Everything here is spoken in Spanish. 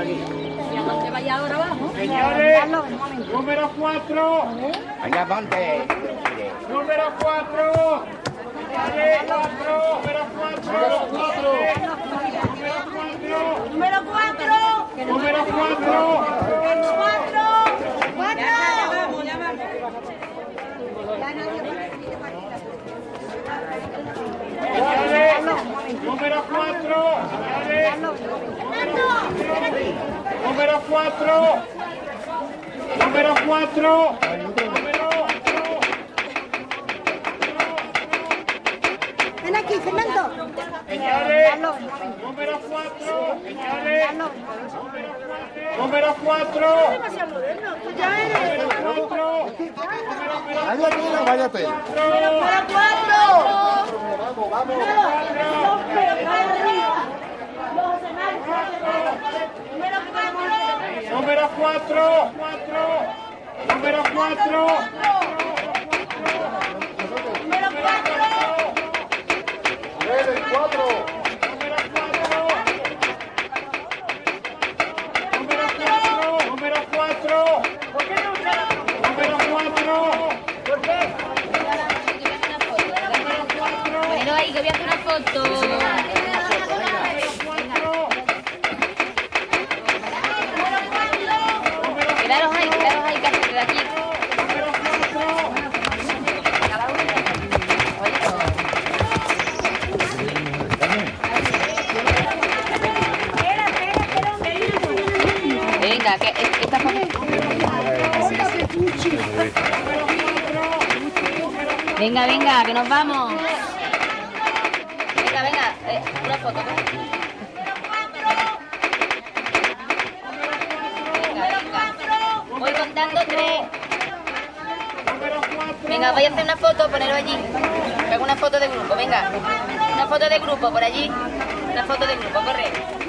¿Y a dónde vaya ahora abajo? Señores, número 4. Venga, ponte. Número 4. Señores, 4. Número 4. Número 4. Número 4. 4. Señores, número 4. Señores, número 4. Número 4. Ven aquí, Fernando. Señores, número 4. Señores, número 4. Váyate. Número 4. Vamos, vamos. Número 4. Número 4. El 4. Número 4. Bueno, ahí que voy a hacer una foto. Quedaros ahí, que hacer de aquí. Cada uno. Venga, que esta foto. Venga, venga, que nos vamos. Venga, una foto. Voy contando 3. Venga, voy a hacer una foto, ponerlo allí. Hago una foto de grupo, venga. Una foto de grupo por allí. Una foto de grupo, corre.